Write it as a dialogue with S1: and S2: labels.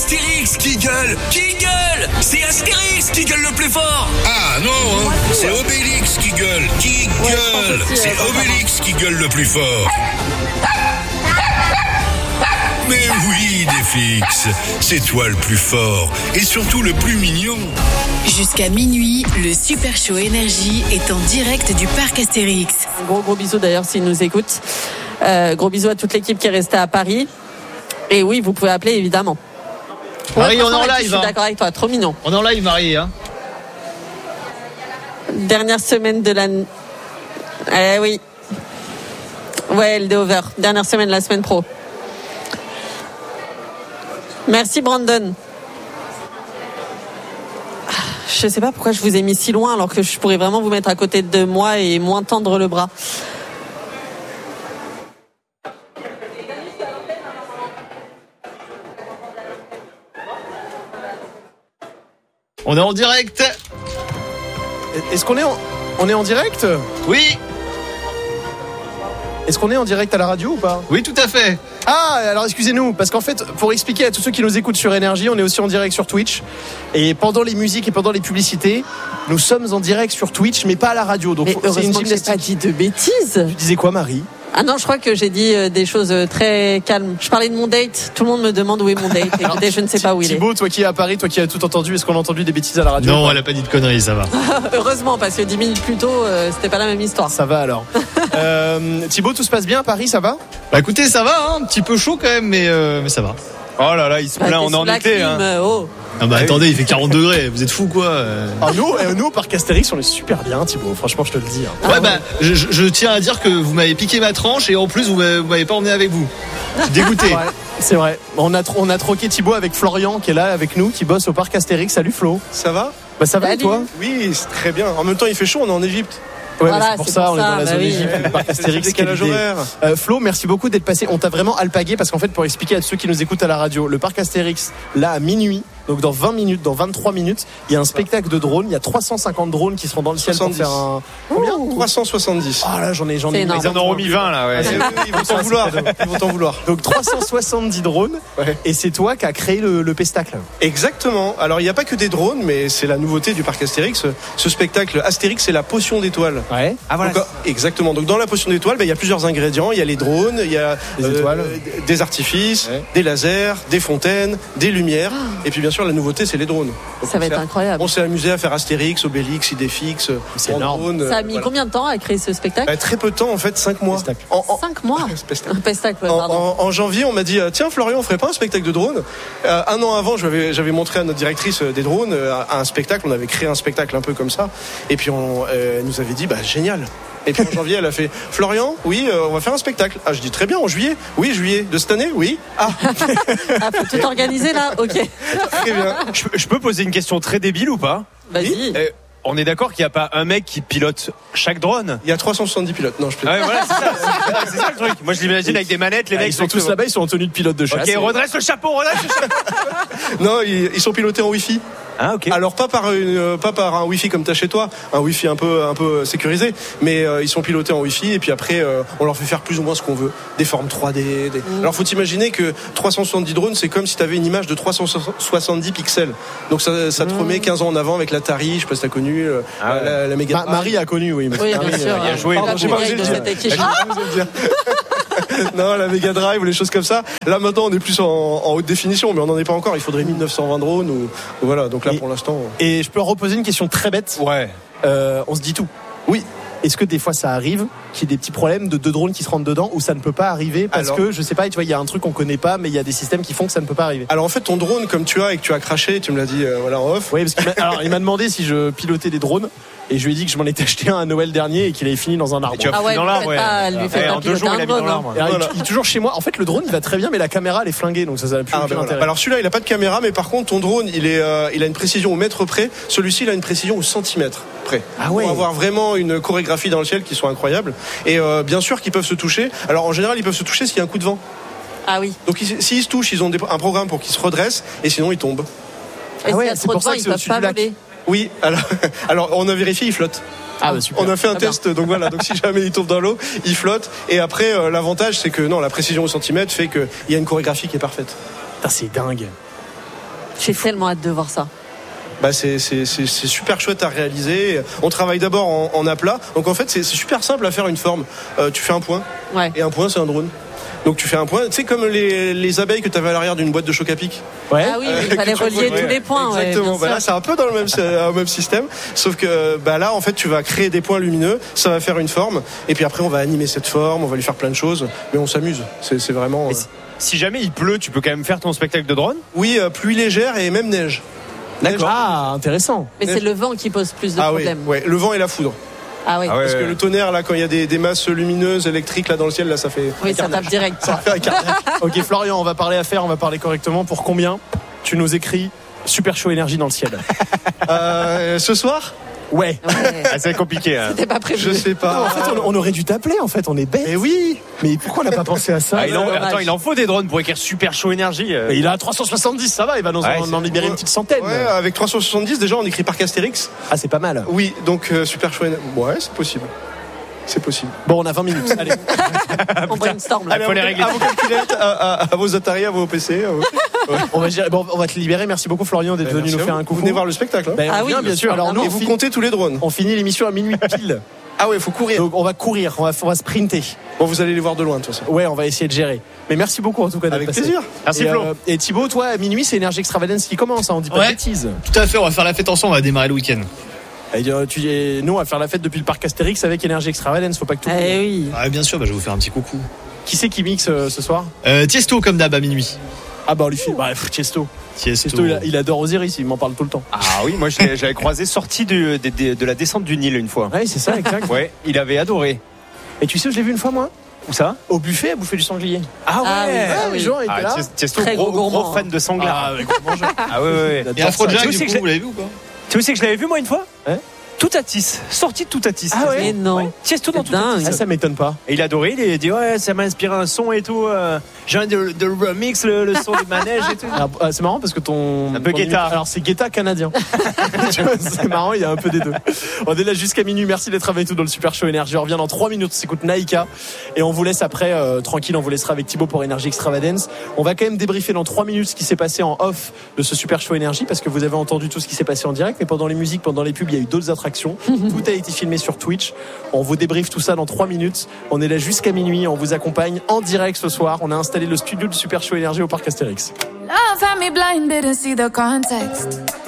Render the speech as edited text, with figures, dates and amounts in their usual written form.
S1: Astérix qui gueule. Qui gueule? C'est Astérix qui gueule le plus fort.
S2: Ah non, c'est Obélix qui gueule. Qui gueule? C'est Obélix qui gueule le plus fort. Mais oui, Défix, c'est toi le plus fort et surtout le plus mignon.
S3: Jusqu'à minuit, le Super Show Énergie est en direct du parc Astérix.
S4: Gros bisous d'ailleurs s'ils nous écoutent. Gros bisous à toute l'équipe qui est restée à Paris. Et oui, vous pouvez appeler évidemment.
S5: Marie, on est en live.
S4: Je suis d'accord avec toi, trop mignon.
S5: On est en live, Marie. Hein.
S4: Dernière semaine de l'année. Oui. Ouais, LD Over. Dernière semaine de la semaine pro. Merci Brandon. Je sais pas pourquoi je vous ai mis si loin alors que je pourrais vraiment vous mettre à côté de moi et moins tendre le bras.
S5: On est en direct.
S6: Est-ce qu'on est en direct?
S5: Oui.
S6: Est-ce qu'on est en direct à la radio ou pas?
S5: Oui, tout à fait.
S6: Ah, alors excusez-nous, parce qu'en fait, pour expliquer à tous ceux qui nous écoutent sur Énergie, on est aussi en direct sur Twitch. Et pendant les musiques et pendant les publicités, nous sommes en direct sur Twitch, mais pas à la radio. Donc
S4: mais
S6: c'est une
S4: heureusement que j'ai pas dit de bêtises.
S6: Tu disais quoi, Marie?
S4: Ah non, je crois que j'ai dit des choses très calmes. Je parlais de mon date. Tout le monde me demande où est mon date. Écoutez, je ne sais pas où il est.
S6: Thibaut, toi qui es à Paris, toi qui as tout entendu, est-ce qu'on a entendu des bêtises à la radio?
S5: Non, elle a pas dit de conneries, ça va.
S4: Heureusement, parce que 10 minutes plus tôt, c'était pas la même histoire.
S6: Ça va alors. Thibaut, tout se passe bien à Paris, ça va?
S5: Bah écoutez, ça va, hein, un petit peu chaud quand même, mais ça va.
S7: Oh là là, il se plaint, on est en été.
S4: Oh.
S5: Ah bah attendez, il fait 40 degrés, vous êtes fous quoi.
S6: Ah, nous au parc Astérix, on est super bien, Thibaut, franchement, je te le dis. Hein.
S5: Ouais, bah je tiens à dire que vous m'avez piqué ma tranche et en plus vous m'avez pas emmené avec vous. Je suis dégoûté.
S6: Ouais, c'est vrai. On a troqué Thibaut avec Florian qui est là avec nous, qui bosse au parc Astérix. Salut Flo.
S7: Ça va?
S6: Bah ça va et toi?
S7: Oui, c'est très bien. En même temps, il fait chaud, on est en Égypte.
S6: Ouais,
S4: voilà,
S6: c'est pour ça, on est dans la zone Égypte, le parc Astérix.
S7: Décalage horaire.
S6: Flo, merci beaucoup d'être passé. On t'a vraiment alpagué parce qu'en fait, pour expliquer à ceux qui nous écoutent à la radio, le parc Astérix, là à minuit, donc dans 20 minutes, dans 23 minutes, il y a un spectacle de drones. Il y a 350 drones qui seront dans le ciel
S7: 70.
S6: pour faire un. Combien?
S7: 370.
S6: Ah là, j'en ai.
S4: C'est énorme.
S7: Ils en ont remis 20 là, ouais. Ils vont t'en vouloir. Ils vont t'en vouloir.
S6: Donc 370 drones.
S7: Ouais.
S6: Et c'est toi qui as créé le pestacle.
S7: Exactement. Alors il n'y a pas que des drones, mais c'est la nouveauté du parc Astérix. Ce spectacle Astérix, c'est la potion d'étoiles.
S6: Ouais.
S7: Ah voilà. Donc, exactement. Donc dans la potion d'étoiles, il y a plusieurs ingrédients. Il y a les drones, il y a
S6: des étoiles,
S7: des artifices,
S6: ouais,
S7: des lasers, des fontaines, des lumières. Et puis bien sûr la nouveauté, c'est les drones. Donc,
S4: Ça va être incroyable.
S7: On s'est amusé à faire Astérix, Obélix, Idéfix.
S6: C'est
S7: en
S6: énorme.
S7: drone,
S4: Ça a mis
S7: voilà.
S4: Combien de temps à créer ce spectacle?
S7: Très peu de temps en fait, 5 mois.
S4: 5 mois.
S7: Spectacle.
S4: Un pestacle, pardon.
S7: En janvier, on m'a dit tiens Florian, on ferait pas un spectacle de drone. Un an avant, j'avais montré à notre directrice des drones un spectacle. On avait créé un spectacle un peu comme ça. Et puis elle nous avait dit génial. Et puis en janvier, elle a fait Florian, oui, on va faire un spectacle. Ah, je dis très bien, en juillet. Oui, juillet de cette année, oui. Ah,
S4: Ah, faut tout organiser là. Ok.
S7: très bien.
S8: Je peux poser une question très débile ou pas?
S4: Vas-y.
S8: On est d'accord qu'il n'y a pas un mec qui pilote chaque drone?
S7: Il y a 370 pilotes. Non, je plaisante.
S8: Ouais, voilà, c'est ça le truc. Moi, je l'imagine avec des manettes, les mecs.
S6: Ils sont tous là-bas, ils sont en tenue de pilote de chasse.
S8: Ok, redresse le chapeau.
S7: Non, ils sont pilotés en Wi-Fi.
S8: Ah, ok.
S7: Alors pas par un Wi-Fi comme t'as chez toi, un Wi-Fi un peu sécurisé, mais ils sont pilotés en Wi-Fi et puis après on leur fait faire plus ou moins ce qu'on veut, des formes 3D. Alors faut t'imaginer que 370 drones, c'est comme si t'avais une image de 370 pixels. Donc ça te remet 15 ans en avant avec l'Atari, je sais pas si t'as connu la Mega Drive.
S6: Marie a connu, oui.
S4: Oui, bien sûr.
S8: bien joué.
S4: Pardon,
S7: J'ai pas osé
S4: de
S7: le dire.
S4: cette équipe.
S7: J'ai pas osé le dire. Non, la Mega Drive ou les choses comme ça. Là maintenant on est plus en haute définition, mais on n'en est pas encore. Il faudrait 1920 drones ou voilà. Donc là pour l'instant.
S6: Et je peux reposer une question très bête.
S8: Ouais.
S6: On se dit tout.
S7: Oui.
S6: Est-ce que des fois ça arrive qu'il y ait des petits problèmes de deux drones qui se rentrent dedans ou ça ne peut pas arriver parce que je sais pas, tu vois, il y a un truc qu'on connaît pas, mais il y a des systèmes qui font que ça ne peut pas arriver.
S7: Alors en fait ton drone comme tu as et que tu as craché, tu me l'as dit en off.
S6: Oui, parce qu'il m'a demandé si je pilotais des drones et je lui ai dit que je m'en étais acheté un à Noël dernier et qu'il avait fini dans un arbre.
S8: Et tu as
S4: Ah ouais,
S8: dans l'arbre,
S4: lui faites pas
S8: en 2
S4: piloter
S8: jours,
S4: un
S8: il a mis dans
S4: drone.
S8: l'arbre.
S6: Et alors,
S7: Voilà.
S6: il est toujours chez moi. En fait, le drone il va très bien, mais la caméra elle est flinguée, donc ça n'a plus aucun intérêt.
S7: Alors celui-là il a pas de caméra, mais par contre ton drone il a une précision au mètre près. Celui-ci il a une précision au centimètre près.
S6: Ah ouais.
S7: Pour avoir vraiment une chorégraphie dans le ciel qui soit incroyable. Et bien sûr qu'ils peuvent se toucher. Alors en général ils peuvent se toucher s'il y a un coup de vent.
S4: Ah oui.
S7: Donc s'ils se touchent, ils ont un programme pour qu'ils se redressent et sinon ils tombent.
S4: Et
S6: Ah ouais,
S4: s'il y a
S6: c'est
S4: trop de
S6: pour ça
S4: vent,
S6: que
S4: ils
S6: c'est
S4: peuvent
S6: au-dessus
S4: pas
S6: du lac.
S4: voler.
S7: Oui, alors on a vérifié, ils flottent.
S6: Ah bah super.
S7: On a fait un
S4: Très bien.
S7: test, donc voilà. Donc si jamais il tombe dans l'eau, il flotte. Et après, l'avantage, c'est que non, la précision au centimètre fait qu'il y a une chorégraphie qui est parfaite.
S6: Putain, c'est dingue.
S4: J'ai tellement hâte de voir ça.
S7: Bah c'est super chouette à réaliser. On travaille d'abord en aplat. Donc en fait c'est super simple à faire une forme. Tu fais un point.
S4: Ouais.
S7: Et un point c'est un drone. Donc tu fais un point, tu sais comme les abeilles que tu avais à l'arrière d'une boîte de choc à pic.
S6: Ouais.
S4: Ah oui, il fallait relier tous les points.
S7: Exactement.
S4: Ouais,
S7: là c'est un peu dans le même système, sauf que là en fait tu vas créer des points lumineux, ça va faire une forme, et puis après on va animer cette forme, on va lui faire plein de choses, mais on s'amuse. C'est vraiment.
S8: Si jamais il pleut, tu peux quand même faire ton spectacle de drone.
S7: Oui, pluie légère et même neige.
S6: D'accord. Ah, intéressant.
S4: Mais c'est le vent qui pose plus de problèmes.
S7: Oui, le vent et la foudre.
S4: Ah oui.
S7: Parce que le tonnerre, là, quand il y a des masses lumineuses, électriques, là, dans le ciel, là, ça fait.
S4: Oui, ça tape direct.
S7: Ça fait un carnage.
S6: Ok, Florian, on va parler affaires, on va parler correctement. Pour combien tu nous écris Super Chaud Énergie dans le ciel?
S7: Ce soir?
S6: Ouais.
S8: C'est compliqué. Hein.
S4: C'était pas prévu.
S7: Je sais pas.
S6: Non, en fait, on aurait dû t'appeler, en fait, on est bête.
S7: Mais oui.
S6: Mais pourquoi on n'a pas pensé à ça?
S8: Attends, il en faut des drones pour écrire Super Chaud Énergie.
S6: Mais il a 370, ça va, il va en libérer une petite centaine.
S7: Ouais, avec 370, déjà, on écrit Parc Astérix.
S6: Ah, c'est pas mal.
S7: Oui, donc super chouette. Ouais, c'est possible. C'est possible.
S6: Bon, on a 20 minutes. Allez.
S4: On brainstorm là.
S8: Il faut les régler.
S7: À vos calculettes, à vos Atari, à vos PC.
S6: On va te libérer. Merci beaucoup, Florian, d'être venu nous faire un coucou.
S7: Vous venez voir le spectacle.
S6: Ben,
S4: Ah
S6: on
S4: oui,
S6: vient, bien sûr. Alors, nous,
S7: Et vous comptez tous les drones.
S6: on finit l'émission à minuit pile.
S7: Ah ouais, il faut courir.
S6: Donc, on va courir, on va sprinter.
S7: Bon, vous allez les voir de loin, de toute façon.
S6: Ouais, on va essayer de gérer. Mais merci beaucoup, en tout cas, d'être
S7: Avec
S6: passé.
S7: plaisir.
S8: Merci
S6: Et,
S8: Flo.
S6: et Thibaut, toi, à minuit, c'est Énergie Extravagance qui commence, hein, on dit pas de
S5: Ouais.
S6: bêtises.
S5: Tout à fait, on va faire la fête ensemble, on va démarrer le week-end.
S6: Et nous, on va faire la fête depuis le parc Astérix avec Énergie Extravagance, faut pas que tout.
S4: Eh oui.
S5: Ah, bien sûr, je vais vous faire un petit coucou.
S6: Qui c'est qui mixe ce soir?
S5: Tiesto, comme d'hab, à minuit.
S6: Ah bah on lui fait. Bref, Tiesto.
S5: Tiesto,
S6: il adore Osiris, il m'en parle tout le temps.
S8: Ah oui, moi j'avais croisé sorti de la descente du Nil une fois.
S6: Ouais, c'est ça, exact.
S8: Ouais, il avait adoré.
S6: Et tu sais où je l'ai vu une fois, moi?
S8: Où ça?
S6: Au buffet, à bouffer du sanglier.
S8: Ah
S4: Ah oui.
S6: Ouais, les gens étaient là.
S8: Tiesto,
S4: Très
S8: gros
S4: gourmand,
S8: fan de sanglard.
S6: avec gros mangeur.
S8: Ah ouais.
S5: Et Afrojack,
S8: Tu
S5: du
S8: sais
S5: coup,
S8: que
S5: vous l'avez vu ou pas?
S8: Tu sais que je l'avais vu moi une fois?
S6: Hein?
S8: Toutatis, sorti de Toutatis.
S6: Ah ouais?
S4: Mais non.
S8: Ouais. Tiesto dans
S4: C'est dingue.
S8: Toutatis.
S6: Ah, ça m'étonne pas.
S8: Et il a adoré, il a dit ouais, ça m'a inspiré un son et tout. J'ai envie de remix le son du manège et tout.
S6: Alors, c'est marrant parce que ton.
S8: Un peu
S6: ton
S8: guetta.
S6: Alors c'est guetta canadien. Tu vois, c'est marrant, il y a un peu des deux. On est là jusqu'à minuit. Merci d'être avec nous dans le Super Show Énergie. On revient dans 3 minutes. On s'écoute Naïka. Et on vous laisse après, tranquille, on vous laissera avec Thibaut pour Énergie Extravagance. On va quand même débriefer dans 3 minutes ce qui s'est passé en off de ce Super Show Énergie parce que vous avez entendu tout ce qui s'est passé en direct. Mais pendant les musiques, pendant les pubs, il y a eu d'autres attractions. Tout a été filmé sur Twitch. On vous débriefe tout ça dans 3 minutes. On est là jusqu'à minuit. On vous accompagne en direct ce soir. On a installé le studio du Super Show Énergie au parc Astérix.
S9: Love had me blinded and see the context.